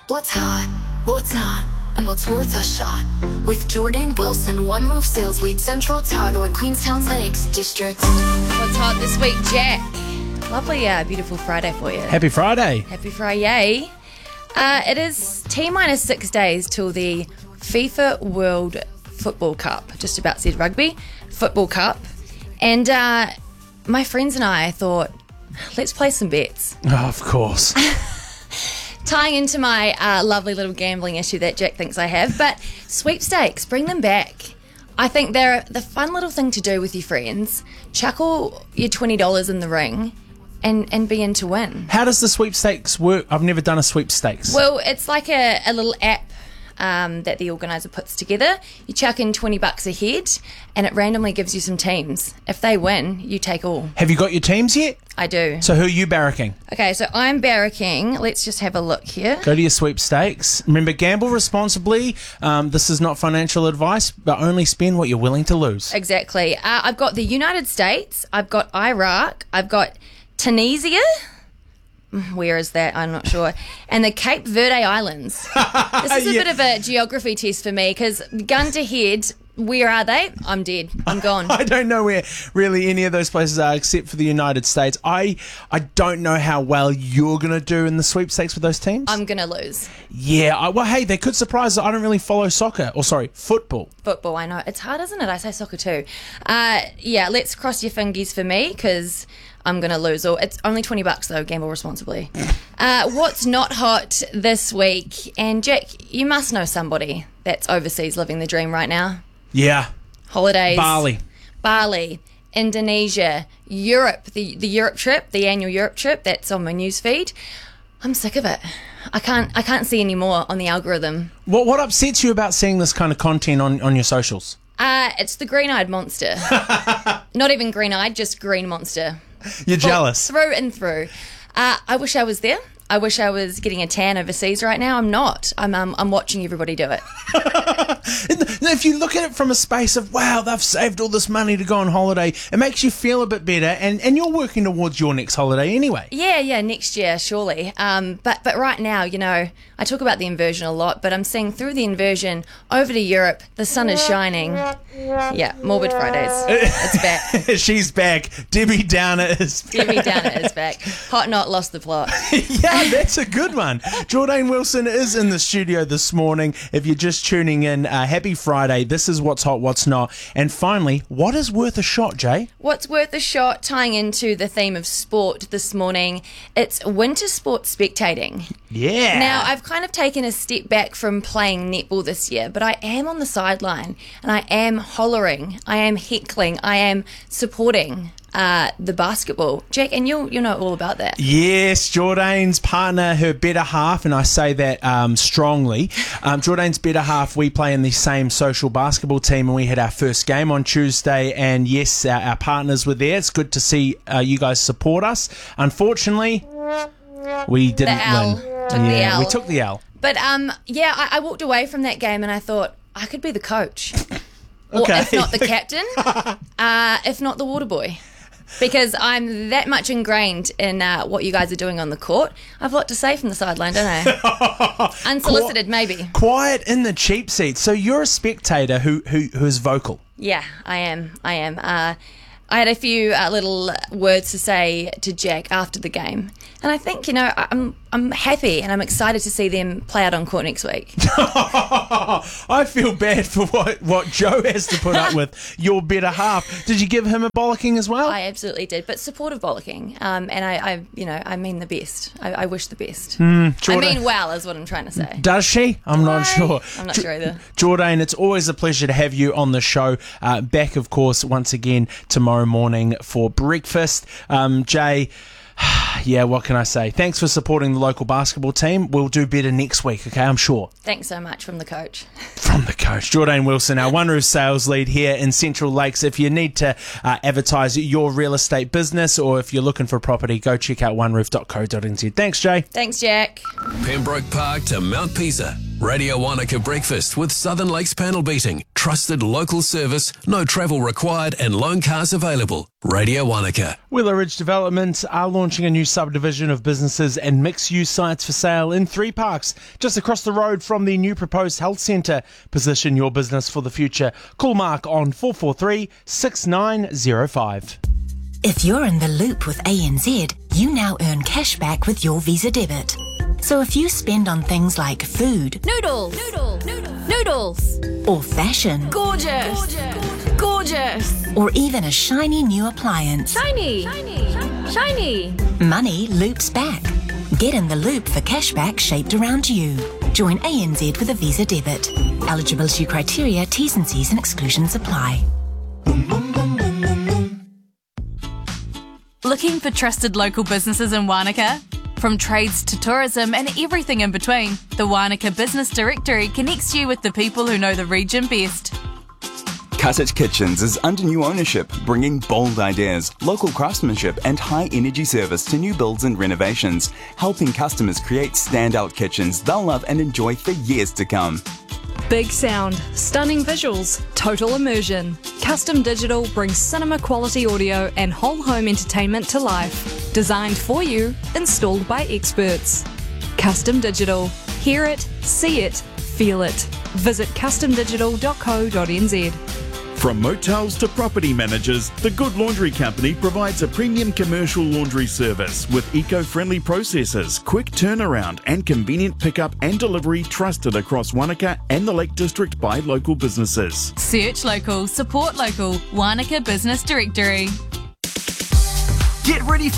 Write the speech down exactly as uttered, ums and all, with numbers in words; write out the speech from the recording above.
What's hot, what's not, and what's worth a shot? With Jordan Wilson, One Roof Sales, Lead Central, Tower, and Queenstown's Lakes District. What's hot this week, Jack? Lovely, uh, beautiful Friday for you. Happy Friday. Happy Friday. Uh, it is T minus six days till the FIFA World Football Cup. Just about said rugby. Football Cup. And uh, my friends and I thought, let's play some bets. Oh, of course. Tying into my uh, lovely little gambling issue that Jack thinks I have. But sweepstakes, bring them back. I think they're the fun little thing to do with your friends. Chuckle your twenty dollars in the ring and, and be in to win. How does the sweepstakes work? I've never done a sweepstakes. Well, it's like a, a little app um, that the organiser puts together. You chuck in twenty bucks a head and it randomly gives you some teams. If they win, you take all. Have you got your teams yet? I do. So who are you barracking? Okay, so I'm barracking. Let's just have a look here. Go to your sweepstakes. Remember, gamble responsibly. Um, this is not financial advice, but only spend what you're willing to lose. Exactly. Uh, I've got the United States. I've got Iraq. I've got Tunisia. Where is that? I'm not sure. And the Cape Verde Islands. This is a Yeah. bit of a geography test for me because gun to head, where are they? I'm dead. I'm gone. I don't know where really any of those places are except for the United States. I I don't know how well you're going to do in the sweepstakes with those teams. I'm going to lose. Yeah, I, well, hey, they could surprise us. I don't really follow soccer, or sorry, football. Football, I know. It's hard, isn't it? I say soccer too. Uh, yeah, let's cross your fingies for me because I'm going to lose. Or it's only twenty bucks though, gamble responsibly. uh, what's not hot this week? And Jack, you must know somebody that's overseas living the dream right now. Yeah. Holidays. Bali. Bali, Indonesia, Europe, the, the Europe trip, the annual Europe trip that's on my news feed. I'm sick of it. I can't I can't see any more on the algorithm. What what upsets you about seeing this kind of content on, on your socials? Uh, it's the green-eyed monster. Not even green-eyed, just green monster. You're jealous. Through and through. Uh, I wish I was there. I wish I was getting a tan overseas right now. I'm not. I'm um, I'm watching everybody do it. If you look at it from a space of, wow, they've saved all this money to go on holiday, it makes you feel a bit better, and, and you're working towards your next holiday anyway. Yeah, yeah, next year, surely. Um, but, but right now, you know, I talk about the inversion a lot, but I'm seeing through the inversion, over to Europe, the sun is shining. Yeah, Morbid Fridays. It's back. She's back. Debbie Downer is back. Debbie Downer is back. Hot Not lost the plot. Yeah, that's a good one. Jordan Wilson is in the studio this morning. If you're just tuning in, uh, happy Friday. This is What's Hot, What's Not. And finally, what is worth a shot, Jay? What's worth a shot, tying into the theme of sport this morning, it's winter sport spectating. Yeah. Now, I've kind of taken a step back from playing netball this year, but I am on the sideline and I am hollering, I am heckling, I am supporting uh, the basketball. Jack, and you'll, you'll know all about that. Yes, Jordan's partner, her better half, and I say that um, strongly. Um, Jordan's better half, we play in the same social basketball team, and we had our first game on Tuesday, and yes, our, our partners were there. It's good to see uh, you guys support us. Unfortunately, we didn't The L. win. Took the yeah, L. we took the L. But um, yeah, I, I walked away from that game and I thought, I could be the coach. Or Okay. if not the captain, uh, if not the water boy. Because I'm that much ingrained in uh, what you guys are doing on the court. I've a lot to say from the sideline, don't I? Unsolicited, maybe. Quiet in the cheap seat. So you're a spectator who, who, who is vocal. Yeah, I am. I am. Uh, I had a few uh, little words to say to Jack after the game. And I think, you know, I'm I'm happy and I'm excited to see them play out on court next week. I feel bad for what, what Joe has to put up with, your better half. Did you give him a bollocking as well? I absolutely did, but supportive bollocking. Um, and I, I, you know, I mean the best. I, I wish the best. Mm, I Jordan, mean well is what I'm trying to say. does she? I'm not sure. I'm not sure either. Jordan, it's always a pleasure to have you on the show. Uh, back, of course, once again tomorrow morning for breakfast. Um, Jay, yeah, what can I say? Thanks for supporting the local basketball team. We'll do better next week, okay? I'm sure. Thanks so much from the coach. From the coach, Jordan Wilson, our One Roof sales lead here in Central Lakes. If you need to uh, advertise your real estate business or if you're looking for property, go check out one roof dot co dot n z. Thanks, Jay. Thanks, Jack. Pembroke Park to Mount Pisa. Radio Wanaka Breakfast with Southern Lakes Panel Beating. Trusted local service, no travel required and loan cars available. Radio Wanaka. Willow Ridge Development are launching a new subdivision of businesses and mixed-use sites for sale in three parks, just across the road from the new proposed health centre. Position your business for the future. Call Mark on four four three, six nine zero five. If you're in the loop with A N Z, you now earn cash back with your Visa debit. So if you spend on things like food, Noodles. Noodles. Noodles. or fashion, Gorgeous. Gorgeous. Gorgeous. or even a shiny new appliance, Shiny. Shiny. Shiny. money loops back. Get in the loop for cashback shaped around you. Join A N Z with a Visa debit. Eligibility criteria, T's and C's and exclusions apply. Looking for trusted local businesses in Wanaka? From trades to tourism and everything in between, the Wanaka Business Directory connects you with the people who know the region best. Cottage Kitchens is under new ownership, bringing bold ideas, local craftsmanship and high-energy service to new builds and renovations, helping customers create standout kitchens they'll love and enjoy for years to come. Big sound, stunning visuals, total immersion. Custom Digital brings cinema quality audio and whole home entertainment to life. Designed for you, installed by experts. Custom Digital. Hear it, see it, feel it. Visit custom digital dot co dot n z. From motels to property managers, the Good Laundry Company provides a premium commercial laundry service with eco-friendly processes, quick turnaround and convenient pickup and delivery trusted across Wanaka and the Lake District by local businesses. Search local, support local, Wanaka Business Directory. Get ready for